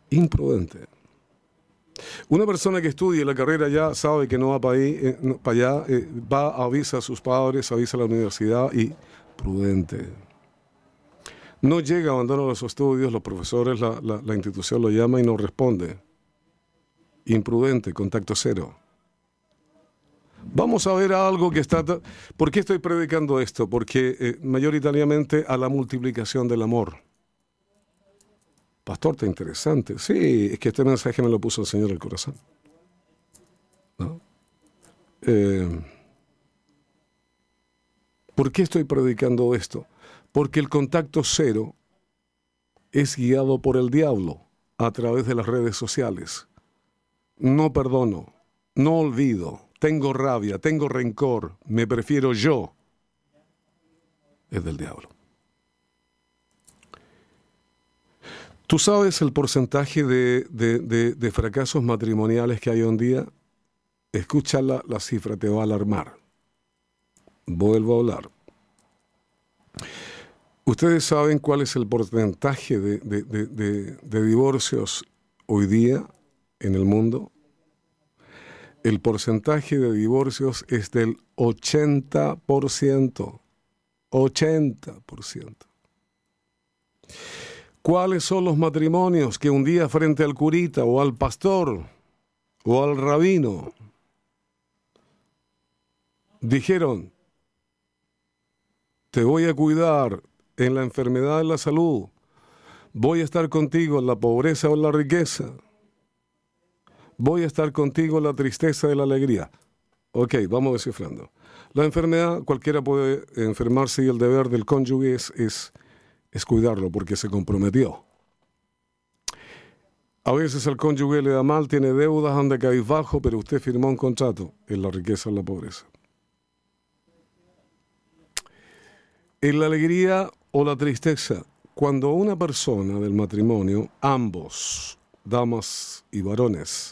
Imprudente. Una persona que estudie la carrera ya sabe que no va para ahí, para allá, va, avisa a sus padres, avisa a la universidad y prudente. No llega, abandona los estudios, los profesores, la institución lo llama y no responde. Imprudente, contacto cero. Vamos a ver algo que está... ¿Por qué estoy predicando esto? Porque mayoritariamente a la multiplicación del amor. Pastor, está interesante. Sí, es que este mensaje me lo puso el Señor al corazón. ¿No? ¿Por qué estoy predicando esto? Porque el contacto cero es guiado por el diablo a través de las redes sociales. No perdono, no olvido, tengo rabia, tengo rencor, me prefiero yo. Es del diablo. ¿Tú sabes el porcentaje de fracasos matrimoniales que hay hoy en día? Escucha la cifra, te va a alarmar. Vuelvo a hablar. ¿Ustedes saben cuál es el porcentaje de divorcios hoy día en el mundo? El porcentaje de divorcios es del 80%. 80%. ¿Cuáles son los matrimonios que un día frente al curita o al pastor o al rabino dijeron: te voy a cuidar en la enfermedad, en la salud, voy a estar contigo en la pobreza o en la riqueza, voy a estar contigo en la tristeza y la alegría? Ok, vamos descifrando. La enfermedad, cualquiera puede enfermarse y el deber del cónyuge es cuidarlo porque se comprometió. A veces el cónyuge le da mal, tiene deudas, anda cabizbajo, pero usted firmó un contrato en la riqueza o en la pobreza. En la alegría o la tristeza, cuando una persona del matrimonio, ambos, damas y varones,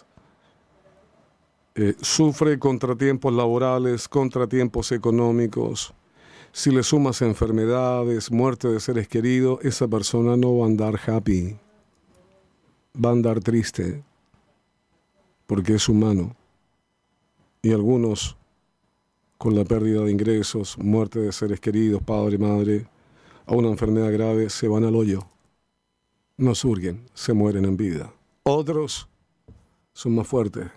sufre contratiempos laborales, contratiempos económicos, si le sumas enfermedades, muerte de seres queridos, esa persona no va a andar happy, va a andar triste, porque es humano. Y algunos, con la pérdida de ingresos, muerte de seres queridos, padre, madre, a una enfermedad grave, se van al hoyo. No surgen, se mueren en vida. Otros son más fuertes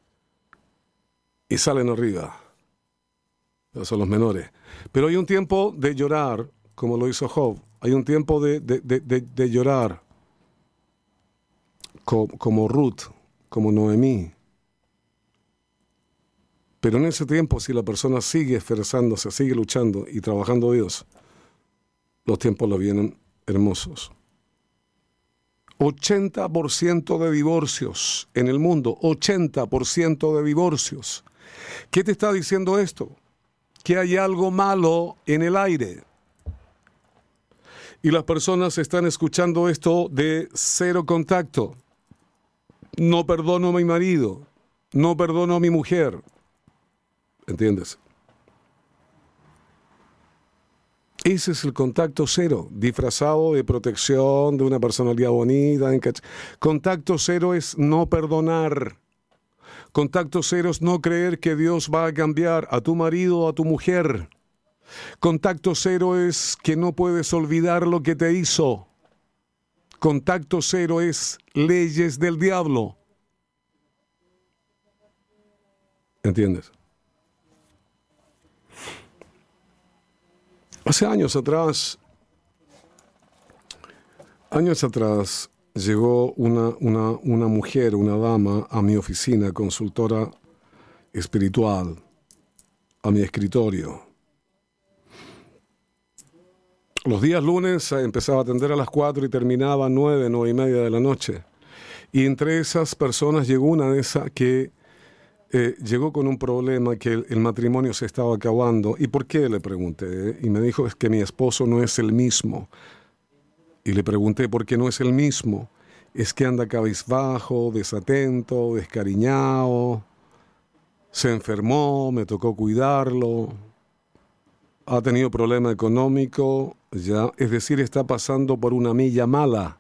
y salen arriba. Esos son los menores. Pero hay un tiempo de llorar, como lo hizo Job. Hay un tiempo de llorar, como Ruth, como Noemí. Pero en ese tiempo, si la persona sigue esforzándose, sigue luchando y trabajando Dios, los tiempos le vienen hermosos. 80% de divorcios en el mundo, 80% de divorcios. ¿Qué te está diciendo esto? Que hay algo malo en el aire. Y las personas están escuchando esto de cero contacto. No perdono a mi marido, no perdono a mi mujer. ¿Entiendes? Ese es el contacto cero, disfrazado de protección, de una personalidad bonita. Contacto cero es no perdonar. Contacto cero es no creer que Dios va a cambiar a tu marido o a tu mujer. Contacto cero es que no puedes olvidar lo que te hizo. Contacto cero es leyes del diablo. ¿Entiendes? Hace años atrás llegó una mujer, una dama, a mi oficina, consultora espiritual, a mi escritorio. Los días lunes empezaba a atender a las 4 y terminaba a 9:30 de la noche. Y entre esas personas llegó una de esas que llegó con un problema, que el matrimonio se estaba acabando. ¿Y por qué? Le pregunté. Y me dijo: es que mi esposo no es el mismo. Y le pregunté: ¿por qué no es el mismo? Es que anda cabizbajo, desatento, descariñado, se enfermó, me tocó cuidarlo, ha tenido problema económico, ya, es decir, está pasando por una milla mala.